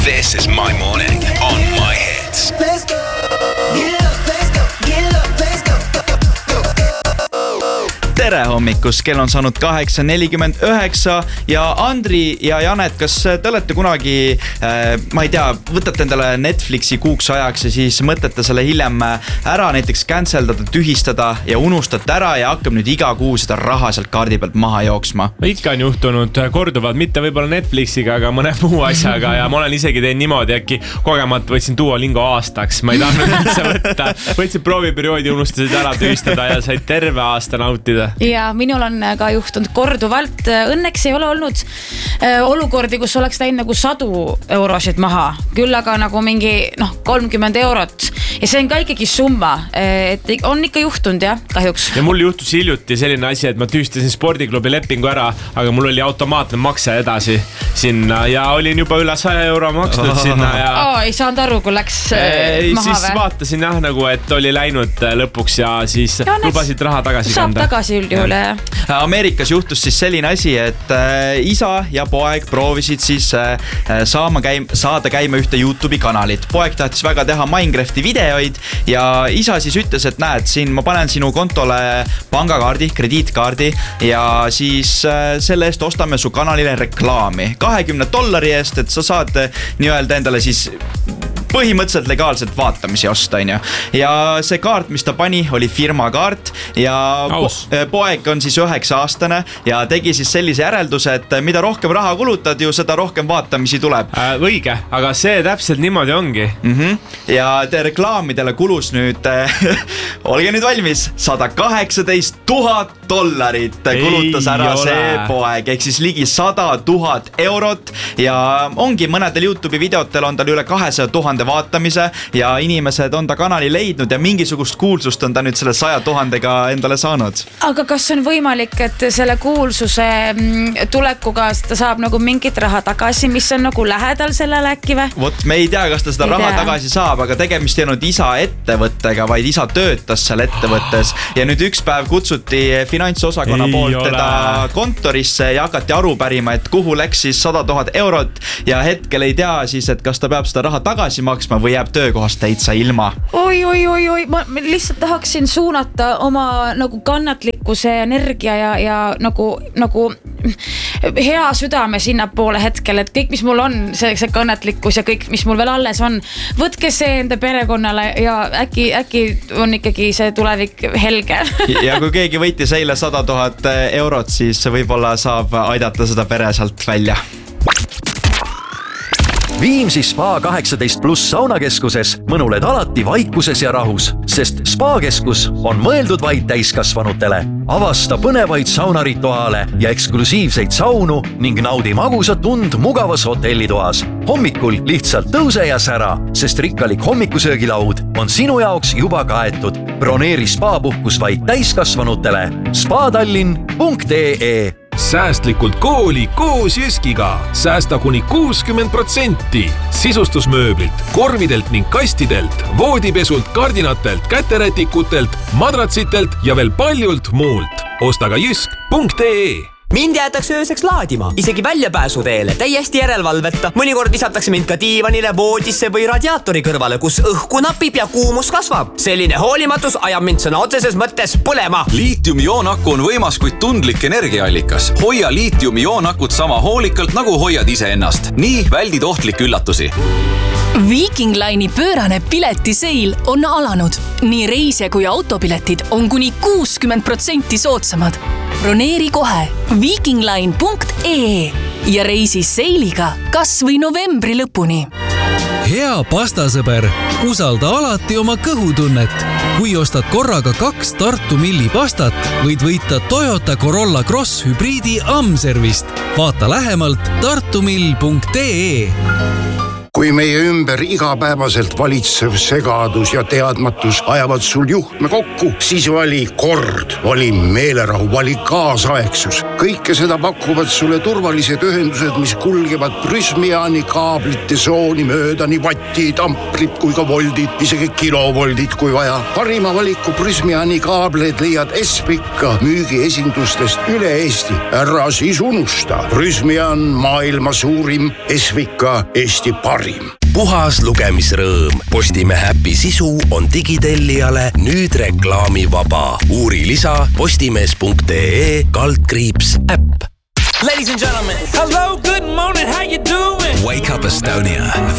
This is my morning on my hits. Let's go. Get up, let's go. Get up, let's go. Tere hommikust, kell on saanud 8:49 ja Andri ja Janet, kas te olete kunagi, ma ei tea, võtate endale Netflixi kuuks ajaks ja siis mõtlete selle hiljem ära, näiteks canceldada, tühistada ja unustate ära ja hakkab nüüd iga kuu seda raha sealt kaardi pealt maha jooksma? Ikka on juhtunud korduvalt, mitte võib-olla Netflixiga, aga mõne muu asjaga ja ma olen isegi teinud niimoodi, äkki kogemata võtsin Duolingo aastaks, ma ei tahtnud üldse võtta, võtsin prooviperioodi, unustasid ära tühistada ja said terve aasta nautida. Ja minul on ka juhtunud korduvalt. Õnneks ei ole olnud olukordi, kus oleks läinud nagu 100 eurosid maha. Küll aga nagu mingi 30 eurot. Ja see on ka ikkagi summa. Et on ikka juhtunud, jah, kahjuks. Ja mul juhtus hiljuti selline asi, et ma tühistasin spordiklubi lepingu ära, aga mul oli automaatne makse edasi sinna ja olin juba üle 100 euro maksnud sinna ja... ei saanud aru, kui läks maha siis või? Vaatasin jah, nagu, et oli läinud lõpuks ja siis lubasid raha tagasi saab kanda. Saab tagasi üldjuhul, jah. Ameerikas juhtus siis selline asi, et isa ja poeg proovisid siis saada käima ühte YouTube'i kanalit. Poeg tahtis väga teha Minecrafti videoid ja isa siis ütles, et näed, siin ma panen sinu kontole pangakaardi, krediitkaardi ja siis selle eest ostame su kanalile reklaami. $20 eest, et sa saad nii-öelda endale siis põhimõtteliselt legaalselt vaatamisi osta, onju. Ja see kaart, mis ta pani, oli firmakaart ja poeg on siis 9-aastane ja tegi siis sellise järelduse, et mida rohkem raha kulutad, ju seda rohkem vaatamisi tuleb. Õige, aga see täpselt niimoodi ongi. Ja reklaamidele kulus nüüd, olge nüüd valmis, $118,000 kulutas ära see poeg, ehk siis ligi 100,000 eurot ja ongi mõnedel YouTube'i videotel on tal üle 200,000 vaatamise ja inimesed on ta kanali leidnud ja mingisugust kuulsust on ta nüüd selle 100,000-ga endale saanud. Aga kas on võimalik, et selle kuulsuse tulekuga ta saab nagu mingit raha tagasi, mis on nagu lähedal sellele äkki või? Vot me ei tea, kas ta seda raha tagasi saab, aga tegemist ei olnud isa ettevõttega, vaid isa töötas seal ettevõttes ja nüüd üks päev kutsuti finantsosakonna poolt teda kontorisse ja hakati aru pärima, et kuhu läks siis 100,000 eurot ja hetkel ei tea siis, et kas ta peab seda raha tagasi maksma või jääb töökohast täitsa ilma. Oi, ma lihtsalt tahaksin suunata oma nagu kannatlikkuse energia ja nagu hea südame sinna poole hetkel, et kõik, mis mul on, see kannatlikkus ja kõik, mis mul veel alles on, võtke see enda perekonnale ja äkki on ikkagi see tulevik helge. Ja kui keegi võitis eile 100,000 eurot, siis võib-olla saab aidata seda pere sealt välja. Viimsi Spa 18+ saunakeskuses mõnuled alati vaikuses ja rahus, sest Spa-keskus on mõeldud vaid täiskasvanutele. Avasta põnevaid saunarituaale ja eksklusiivseid saunu ning naudi magusat und mugavas hotellitoas. Hommikul lihtsalt tõuse ja sära, sest rikkalik hommikusöögilaud on sinu jaoks juba kaetud. Broneeri Spa-puhkus vaid täiskasvanutele. spadallin.ee Säästlikult kooli koos Jyskiga. Säästa kuni 60%. Sisustusmööblilt, korvidelt ning kastidelt, voodipesult, kardinatelt, käterätikutelt, madratsitelt ja veel paljult muult. Osta ka jysk.ee. Mind jäetakse ööseks laadima, isegi väljapääsuteele, täiesti järelevalveta. Mõnikord lisatakse mind ka diivanile, voodisse või radiaatori kõrvale, kus õhku napib ja kuumus kasvab. Selline hoolimatus ajab mind sõna otseses mõttes põlema. Liitium-ioonakku on võimas, kuid tundlik energiaallikas. Hoia liitium-ioonakut sama hoolikalt, nagu hoiad ise ennast. Nii väldid ohtlikke üllatusi. Viking Line'i pöörane piletiseil on alanud. Nii reisija kui autopiletid on kuni 60% soodsamad. Broneeri kohe vikingline.ee ja reisi seiliga kas või novembri lõpuni. Hea pastasõber, usalda alati oma kõhutunnet. Kui ostad korraga 2 Tartu Milli pastat, võid võita Toyota Corolla Cross hübriidi Amservist. Vaata lähemalt tartumill.ee. Kui meie ümber igapäevaselt valitsev segadus ja teadmatus ajavad sul juhtme kokku, siis vali kord, vali meelerahu, vali kaasaegsus. Kõike seda pakuvad sulle turvalised ühendused, mis kulgevad Prysmiani kaablite sooni mööda, nii vattid, amprid kui ka voldid, isegi kilovoldid kui vaja. Parima valiku Prysmiani kaableid leiad Espika müügiesindustest üle Eesti. Ära siis unusta. Prysmian maailma suurim, Espika Eesti parim. parim. Puhas lugemisrõõm. Postimehe äpi sisu on digitellijale nüüd reklaamivaba. Uuri lisa postimees.ee/äpp. Ladies and gentlemen, hello, good morning, how you doing? Wake up Estonia.